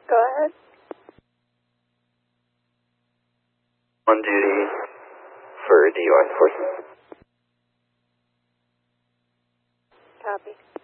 Go ahead. On duty for DUI enforcement. Copy.